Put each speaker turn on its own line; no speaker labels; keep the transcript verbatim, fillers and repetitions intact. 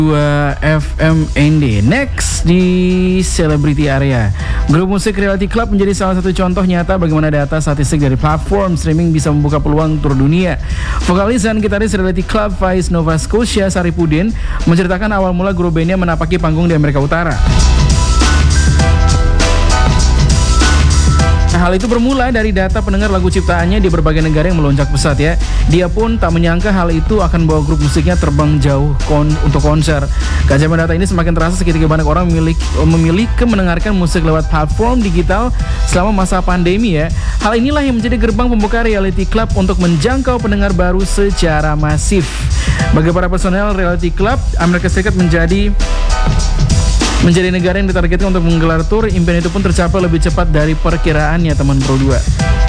dua F M N D. Next di Celebrity Area, grup musik Reality Club menjadi salah satu contoh nyata bagaimana data statistik dari platform streaming bisa membuka peluang tur dunia. Vokalis dan gitaris Reality Club Faiz Nova Scotia Saripudin menceritakan awal mula grup bandnya menapaki panggung di Amerika Utara. Nah, hal itu bermula dari data pendengar lagu ciptaannya di berbagai negara yang melonjak pesat ya. Dia pun tak menyangka hal itu akan bawa grup musiknya terbang jauh kon untuk konser. Kajian data ini semakin terasa seketika banyak orang memilih, memilih ke mendengarkan musik lewat platform digital selama masa pandemi ya. Hal inilah yang menjadi gerbang pembuka Reality Club untuk menjangkau pendengar baru secara masif. Bagi para personel Reality Club, Amerika Serikat menjadi menjadi negara yang ditargetkan untuk menggelar tur. Impian itu pun tercapai lebih cepat dari perkiraannya teman Pro dua.